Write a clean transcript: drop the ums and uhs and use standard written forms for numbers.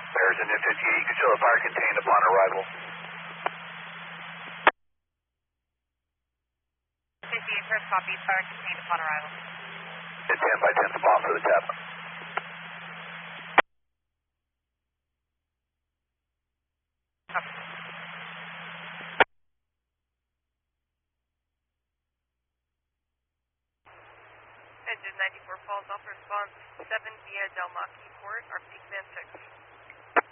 There's an N58. You can show the fire contained upon arrival. 58, first copy, fire contained upon arrival. It's 10 by 10 bomb for the tap. Copy. Engine 94 falls off response 7 via Del Maki Port, our peak man 6.